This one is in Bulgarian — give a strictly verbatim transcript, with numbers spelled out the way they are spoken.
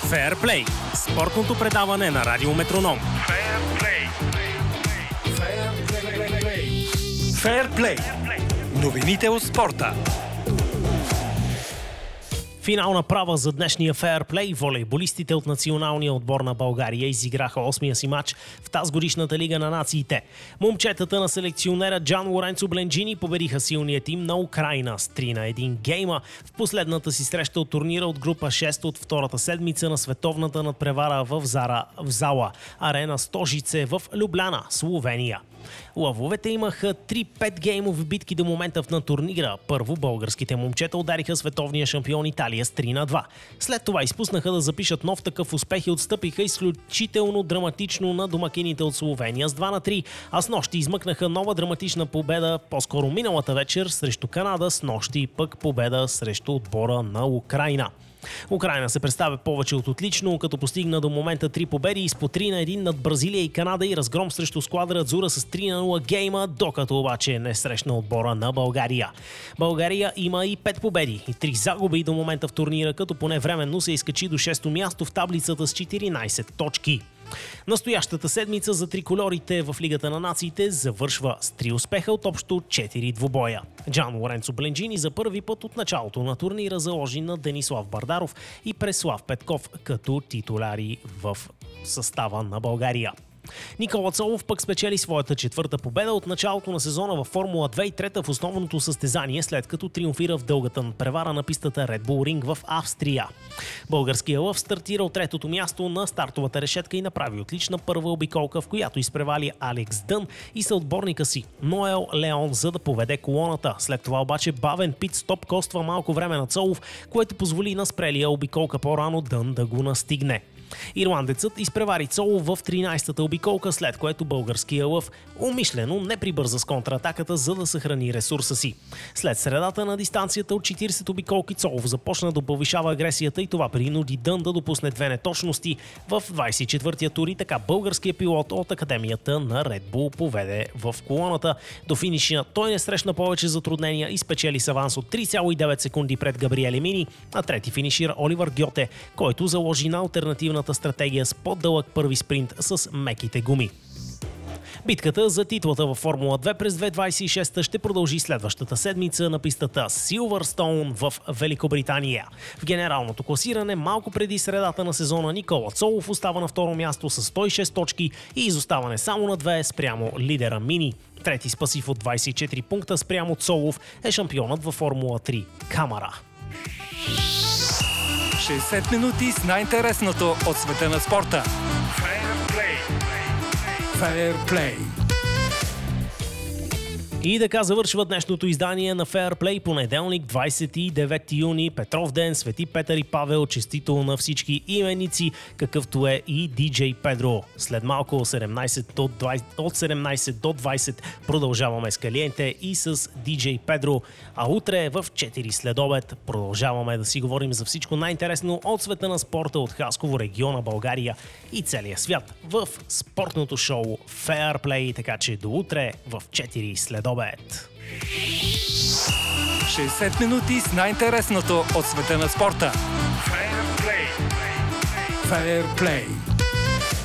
Феърплей – спортното предаване на Радио Метроном. Феърплей. Феърплей. Новините от спорта. Финална права за днешния феърплей. Волейболистите от националния отбор на България изиграха осмия си матч в тазгодишната Лига на нациите. Момчетата на селекционера Джан Лоренцо Бленджини победиха силния тим на Украйна с три на един гейма в последната си среща от турнира от група шест от втората седмица на световната надпревара в, Зара, в зала Арена Стожице в Любляна, Словения. Лъвовете имаха три-пет геймови битки до момента на турнира. Първо българските момчета удариха световния шампион Италия с три на два. След това изпуснаха да запишат нов такъв успех и отстъпиха изключително драматично на домакините от Словения с два на три, а с нощи измъкнаха нова драматична победа, по-скоро миналата вечер срещу Канада, с нощи пък победа срещу отбора на Украйна. Украйна се представя повече от отлично, като постигна до момента три победи и с по три на един над Бразилия и Канада и разгром срещу Сквадра Адзура с три на нула гейма, докато обаче не срещна отбора на България. България има и пет победи и три загуби до момента в турнира, като поне временно се изкачи до шесто място в таблицата с четиринайсет точки. Настоящата седмица за триколорите в Лигата на нациите завършва с три успеха от общо четири двубоя. Джан Лоренцо Бленджини за първи път от началото на турнира заложи на Денислав Бардаров и Преслав Петков като титуляри в състава на България. Никола Цолов пък спечели своята четвърта победа от началото на сезона във Формула две и трета в основното състезание, след като триумфира в дългата надпревара на пистата Red Bull Ring в Австрия. Българският лъв стартира от третото място на стартовата решетка и направи отлична първа обиколка, в която изпревали Алекс Дън и съотборника си Ноел Леон, за да поведе колоната. След това обаче бавен пит-стоп коства малко време на Цолов, което позволи на спрелия обиколка по-рано Дън да го настигне. Ирландецът изпревари Цолов в тринайсетата обиколка, след което българския лъв умишлено не прибърза с контратаката, за да съхрани ресурса си. След средата на дистанцията от четирийсет обиколки Цолов започна да повишава агресията и това принуди Дън да допусне две неточности в двайсет и четвъртия тур и така българският пилот от Академията на Red Bull поведе в колоната. До финиша той не срещна повече затруднения и спечели с аванс от три цяло и девет секунди пред Габриеле Мини, а трети финишира Оливър Гьоте, който заложи на алтернативна стратегия с по-дълъг първи спринт с меките гуми. Битката за титлата във Формула две през две хиляди двайсет и шеста ще продължи следващата седмица на пистата Силвърстоун в Великобритания. В генералното класиране малко преди средата на сезона Никола Цолов остава на второ място с сто и шест точки и изоставане само на две спрямо лидера Мини. Трети с пасив от двайсет и четири пункта спрямо Цолов е шампионът във Формула три Камара. шейсет минути с най-интересното от света на спорта. Феърплей. Феърплей. И така завършва днешното издание на Феърплей, понеделник, двайсет и девети юни, Петров ден, Свети Петър и Павел, честито на всички именици, какъвто е и диджей Педро. След малко седемнайсет до двайсет, от седемнайсет до двайсет продължаваме с Калиенте и с диджей Педро, а утре в четири след обед продължаваме да си говорим за всичко най-интересно от света на спорта от Хасково, региона, България и целия свят в спортното шоу Феърплей, така че до утре в четири след обед. шейсет минути с най-интересното от света на спорта. Феърплей. Феърплей.